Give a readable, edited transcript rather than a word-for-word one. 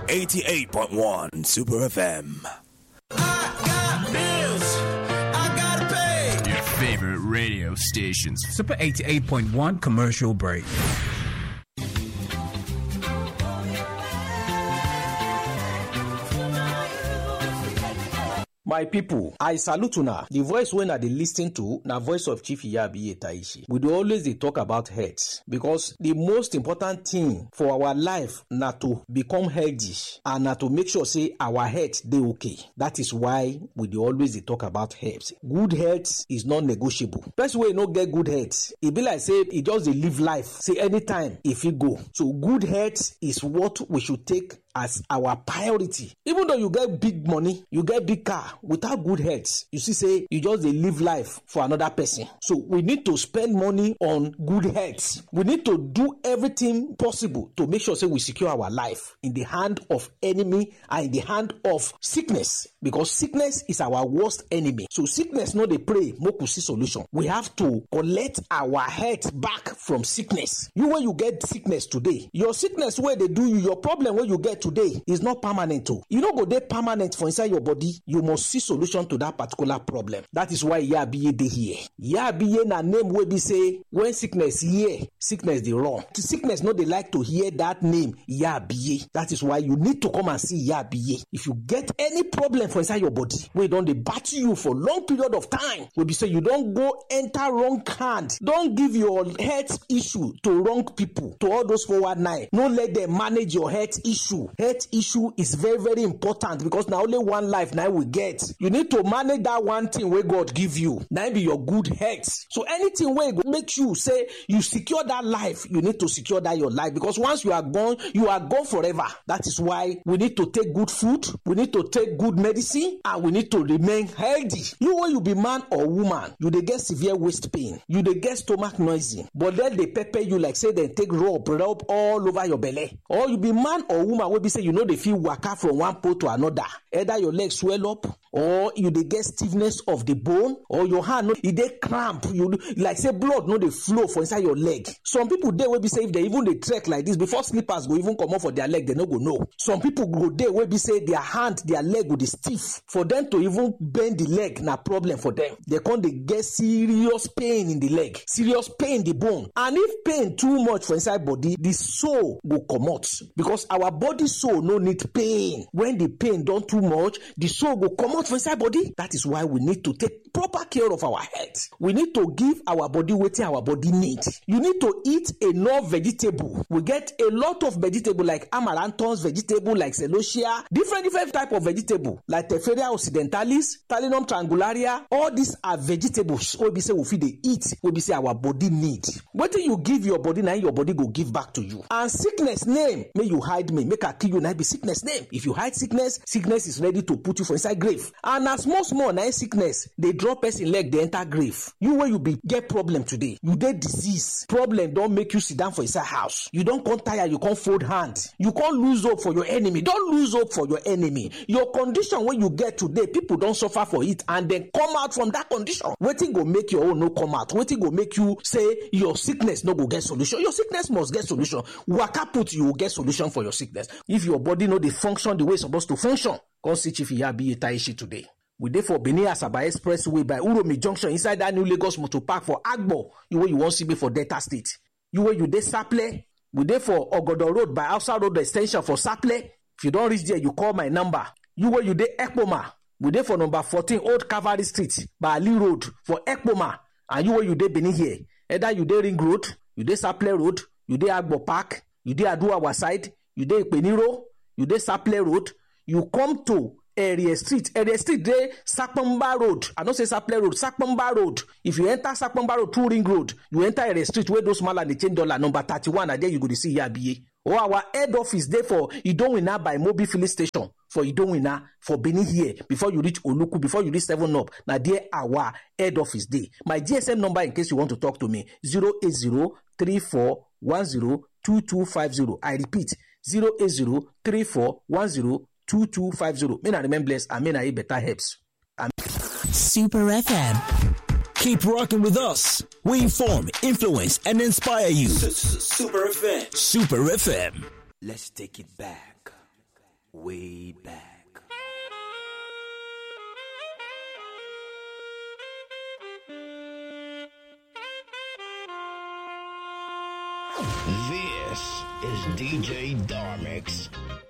88.1 Super FM. I got bills I gotta pay. Your favorite radio stations. Super 88.1 commercial break. My people, I salute una. The voice when I dey listen to na voice of Chief Iyabiye Taishi. We dey always dey talk about health because the most important thing for our life na to become healthy and na to make sure say our health dey okay. That is why we dey always dey talk about health. Good health is non-negotiable. Person wey no get good health, e be like say e just dey live life. Say anytime e fit go. So good health is what we should take as our priority. Even though you get big money, you get big car, without good health, you see say you just dey live life for another person. So we need to spend money on good health. We need to do everything possible to make sure say we secure our life in the hand of enemy and in the hand of sickness, because sickness is our worst enemy. So sickness no dey pray make we see solution. We have to collect our health back from sickness. You when you get sickness today, your sickness wey dey do you, your problem wey you get today is not permanent. You no go dey permanent for inside your body. You must see solution to that particular problem. That is why Iyabiye dey here. Iyabiye na name wey be say when sickness hear, sickness dey run. Sickness no dey like to hear that name Iyabiye. That is why you need to come and see Iyabiye. If you get any problem for inside your body wey don dey battle you for long period of time, wey be say you don go enter wrong hand, don give your health issue to wrong people, to all those 419. No let them manage your health issue. Health issue is very, very important because na only one life now we get. You need to manage that one thing wey God give you. Now be your good health. So anything wey go make you say you secure that life, you need to secure that your life, because once you are gone forever. That is why we need to take good food, we need to take good medicine, and we need to remain healthy. You when you be man or woman, you dey get severe waist pain, you dey get stomach noisy, but then they pepper you like say they take rub all over your belly. Or you be man or woman wey be say you know they feel waka from one pole to another. Either your leg swell up, or you dey get stiffness of the bone, or your hand no e dey cramp. You like say blood no dey flow for inside your leg. Some people dey wey be say if they even dey trek like this, before slippers go even come off for their leg, they no go know. Some people go dey wey be say their hand, their leg go dey stiff. For them to even bend the leg na problem for them. They come dey get serious pain in the leg, serious pain in the bone. And if pain too much for inside body, the soul go comot, because our body soul no need pain. When the pain don too much, the soul go comot for inside body. That is why we need to take proper care of our health. We need to give our body wetin our body need. You need to eat enough vegetable. We get a lot of vegetable like amaranthus vegetable, like celosia, different type of vegetable like Tephria occidentalis, Talinum triangularia. All these are vegetables wey be say we fit dey eat, wey be say our body need. Wetin you give your body, na your body go give back to you. And sickness name, may you hide me, make I kill you, na be sickness name. If you hide sickness, sickness is ready to put you for inside grave. And as small na sickness dey drop person leg, dey enter grave. You wey you be get problem today, you dey disease, problem don make you sit down for inside house. You don come tire, you come fold hand, you come lose hope for your enemy. Don't lose hope for your enemy. Your condition wey you get today, people don suffer for it and then come out from that condition. Wetin go make your own no come out? Wetin go make you say your sickness no go get solution? Your sickness must get solution. Waka put, you will get solution for your sickness. If your body no dey function the way it's supposed to function, come see Chief Iyabiye Taishi today. We dey for Benin Asaba Expressway by Uromi Junction, inside that new Lagos Motor Park for Agbo. You wey you wan see me for Delta State. You wey you dey Saple. We dey for Ogodo Road by Hausa Road Extension for Saple. If you don reach there, you call my number. You wey you dey Ekpoma. We dey for number 14 Old Cavalry Street by Ali Road for Ekpoma. And you wey you dey Benin here, either you dey Ring Road, you dey Saple Road, you dey Agbo Park, you dey Aduawa side, you dey Ipeniro, you dey Saple Road, you come to Area Street dey Sakpamba Road. I don't say Saple Road, Sakpamba Road. If you enter Sakpamba Road through Ring Road, you enter Area Street where those mala dey change dollar, number 31, and there you go to see Iyabiye. Or our head office there for Idowina by Mobi Filling Station for Idowina for Benin here. Before you reach Oluku, before you reach 7 Up, now there our head office there. My GSM number in case you want to talk to me, 08034102250. I repeat, 08034102250. May I remain blessed and may I better helps. Super FM. Keep rocking with us. We inform, influence, and inspire you. Super FM. Super FM. Let's take it back. way back. This is DJ Darmix.